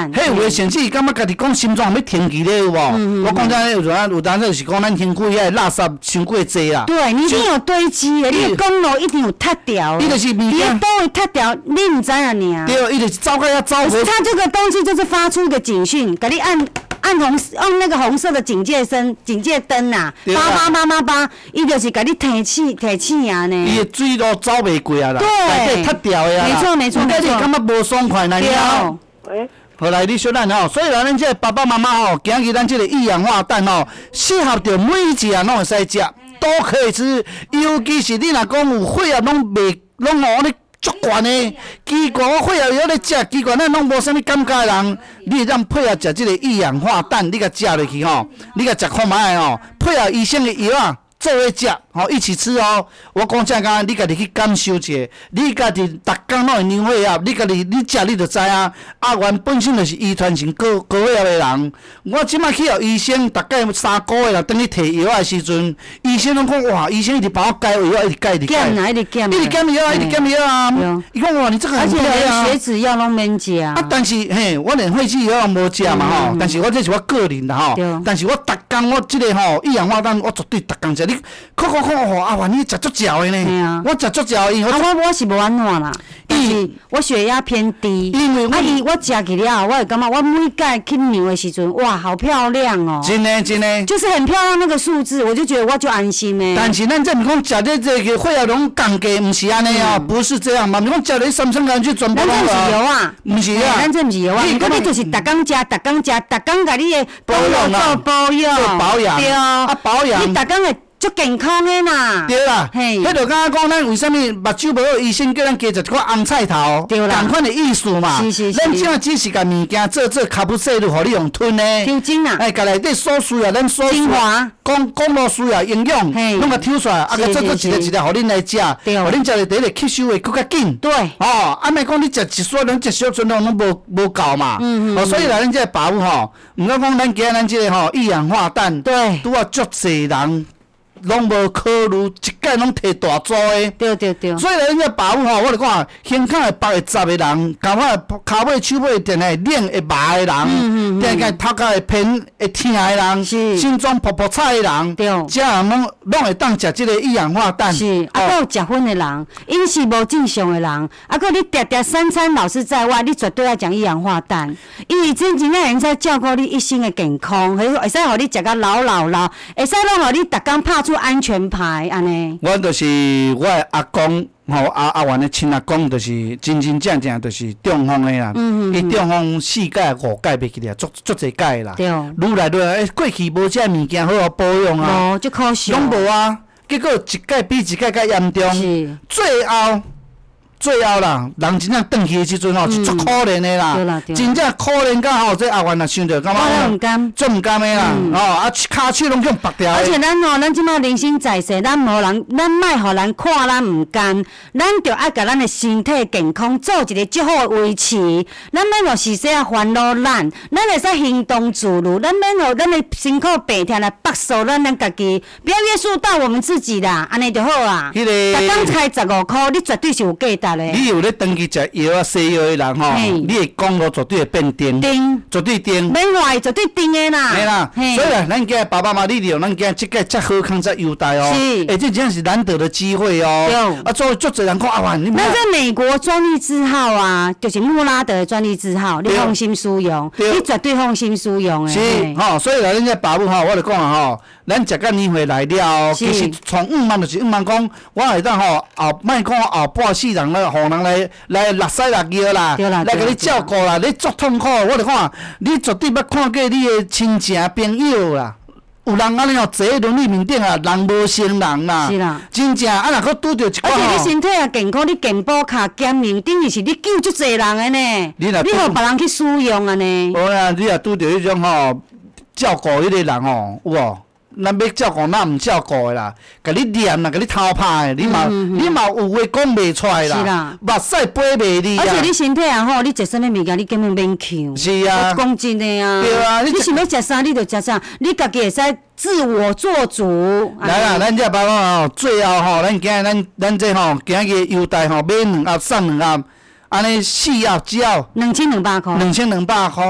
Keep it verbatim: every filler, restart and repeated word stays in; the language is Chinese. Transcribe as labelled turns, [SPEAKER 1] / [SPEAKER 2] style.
[SPEAKER 1] 蛋。
[SPEAKER 2] 迄有诶，甚至感觉家己讲心脏要停去咧，有无？嗯嗯我讲真，有阵有当时是讲咱身躯遐垃圾伤过济啦。
[SPEAKER 1] 对，你一定有堆积的，你的公路一定有塌掉。
[SPEAKER 2] 伊就是物件。
[SPEAKER 1] 你的都会塌掉，你唔知啊你啊。
[SPEAKER 2] 对，伊就是走到遐走回。
[SPEAKER 1] 它这个东西就是发出一个警讯，给你按按红用那个红色的警戒灯警戒灯呐，叭叭叭叭叭，伊就是给你提气提气啊呢。
[SPEAKER 2] 伊的水路走袂过啊啦，
[SPEAKER 1] 对，
[SPEAKER 2] 内底塌掉的啊。
[SPEAKER 1] 没错没错没错。
[SPEAKER 2] 你感觉无爽快呢？
[SPEAKER 1] 对。
[SPEAKER 3] 喂。
[SPEAKER 2] 好来，你小咱吼，所以咱咱这爸爸妈妈吼，今日咱这个一氧化氮吼，适合着每一个人拢会使食，都可以吃。尤其是你若讲有血压拢袂拢吼咧足悬的，奇怪我血压药咧食，奇怪咱拢无啥物感觉的人，你会当配合食这个一氧化氮，你甲食落去吼，你甲食看卖吼，配合医生的药啊。做伙食，吼一起吃哦。我讲正讲，你家己去感受一下，你家己逐工拢会流血压，你家己你食你就知啊。阿元本身就是遗传性高高血压的人，我即摆去互医生，大概三个月啦，等你摕药的时阵，医生拢讲哇，医生一直帮我改药，一直改，一直改，
[SPEAKER 1] 减啊，一直减，
[SPEAKER 2] 一直减药啊，一直减药啊。伊讲哇，你这个很漂亮啊。
[SPEAKER 1] 而且连血脂药拢免食啊。
[SPEAKER 2] 啊，但是嘿，我连血脂药无食嘛吼，但是我这是我个人啦吼，但是我逐工我即个吼一氧化氮，我绝对逐工食。你看看看吼，阿元你食足少的呢，我食足少的。
[SPEAKER 1] 啊，我我是无安怎啦，但是我血压偏低。
[SPEAKER 2] 因为
[SPEAKER 1] 啊，伊我食去了，我会感觉我每届去量的时阵，哇，好漂亮哦。
[SPEAKER 2] 真的真的。
[SPEAKER 1] 就是很漂亮那个数字，我就觉得我就安心呢。
[SPEAKER 2] 但是咱这毋讲食咧这个血压拢降低，毋是安尼哦，不是这样嘛。毋讲食咧三酸甘去全部拢
[SPEAKER 1] 咱这是油啊，
[SPEAKER 2] 毋是啊，
[SPEAKER 1] 咱这毋是油啊。你你就是逐工食，逐工食，逐工甲你的保养做保养，
[SPEAKER 2] 做保养，
[SPEAKER 1] 对
[SPEAKER 2] 啊保养，
[SPEAKER 1] 你逐工会。足健康的啦，
[SPEAKER 2] 对啦，迄就敢讲咱为什么目睭无好，医生叫咱加食一寡红菜头，
[SPEAKER 1] 对啦，
[SPEAKER 2] 同款的意思嘛。
[SPEAKER 1] 是是是。
[SPEAKER 2] 咱即马只是甲物件做做卡布西路，互你用吞的。
[SPEAKER 1] 抽筋啊！
[SPEAKER 2] 哎，甲内底所需要咱所需要，讲讲落需要营养，拢甲抽出来，啊，甲做做一个一个，互恁来食，互恁食咧第一个吸收会更较紧。
[SPEAKER 1] 对。
[SPEAKER 2] 哦，啊，莫讲你食一撮，咱食小樽拢拢无无够嘛。嗯嗯。哦，所以来咱这个爸母吼，毋讲讲咱今日咱这个吼一氧化氮，
[SPEAKER 1] 对，
[SPEAKER 2] 拄啊足侪人。拢无考虑，一届拢摕大组的。
[SPEAKER 1] 对对对。
[SPEAKER 2] 所以咧，咱爸母吼，我就讲，胸口会白会杂的人，甲我骹尾手尾定会冷会麻的人，定个头壳会偏会疼的人，心脏噗噗菜的人，
[SPEAKER 1] 对，
[SPEAKER 2] 这样拢拢会当食即个一氧化氮。
[SPEAKER 1] 是，啊，还有食薰的人，饮食无正常的人，啊，搁你常常三餐老是在外，你绝对要讲一氧化氮，因为真正会使照顾你一生的健康，会会使互你食到老老老，会使拢互你逐工拍出安全牌安尼。
[SPEAKER 2] 我就是我的阿公，吼阿阿元的亲阿公，就是真真正正就是中风的啦。嗯嗯。伊中风四届五届袂记咧，足足侪届啦。
[SPEAKER 1] 对。
[SPEAKER 2] 愈来愈来，过去无遮物件好好保养啊。
[SPEAKER 1] 无，足可惜。
[SPEAKER 2] 拢无啊，结果一届比一届较严重。
[SPEAKER 1] 是。
[SPEAKER 2] 最后。最后啦，人真正转去的时阵吼，是足可怜的啦，真正可怜到吼，这阿元也想着感觉，
[SPEAKER 1] 唔甘，
[SPEAKER 2] 做唔甘的啦，哦，啊，骹手拢叫拔掉。
[SPEAKER 1] 而且咱吼，咱即摆人生在世，咱无人，咱莫互人看咱唔甘，咱着爱甲咱的身体健康做一个较好的维持。咱免互时势啊烦恼咱，咱会使行动自如，咱免互咱的辛苦白天来绑束咱咱家己，不要约束到我们自己啦，安尼就好啊。
[SPEAKER 2] 迄个，
[SPEAKER 1] 逐工开十五箍，你绝对是有价值。
[SPEAKER 2] 你有咧登记食药啊、西药的人吼，你的公路绝对会变定，
[SPEAKER 1] 定，
[SPEAKER 2] 绝对定，
[SPEAKER 1] 免坏绝对定的啦。
[SPEAKER 2] 嘿啦，所以啊，咱今爸爸妈妈利用咱今即个遮好康、遮优待哦，
[SPEAKER 1] 是，
[SPEAKER 2] 哎，这真是难得的机会哦。对。啊，做足侪人讲啊，哇，你
[SPEAKER 1] 那在美国专利字号啊，就是穆拉德的专利字号，你放心使用，你绝对放心使用的。
[SPEAKER 2] 是，吼，所以来咱遮爸母吼，我就讲啊吼。咱食到年岁来了，其实从五万就是五万讲，我会当吼后莫讲后半世人咧，互人来来落屎落尿啦，来甲你照顾啦，你足痛苦，我就讲，你绝对要看过你的亲情朋友啦。有人安尼哦，坐喺轮椅面顶啊，人无成人啦，
[SPEAKER 1] 是啦，
[SPEAKER 2] 真正啊，若佫拄着一寡，
[SPEAKER 1] 而且你身体也健康，你健保卡减免，等于是你救足侪人的呢，你互别人去使用啊呢。
[SPEAKER 2] 好啦，你若拄着迄种吼照顾迄个人吼，有无？咱要照顾，咱毋照顾的啦，甲你念啦，甲你偷拍的，你嘛你嘛有话讲袂出来啦，目屎飞袂离啊。
[SPEAKER 1] 而且你身体也好，你食啥物物件，你根本免抢。
[SPEAKER 2] 是啊。
[SPEAKER 1] 我讲真的啊。
[SPEAKER 2] 对啊。
[SPEAKER 1] 你想要食啥，你就食啥，你家己会使自我做主。
[SPEAKER 2] 来啦，咱这包吼，最后吼，咱今日咱咱这吼，今日优待吼，买两盒送两盒，安尼四盒只要
[SPEAKER 1] 两千两百块。
[SPEAKER 2] 两千两百块。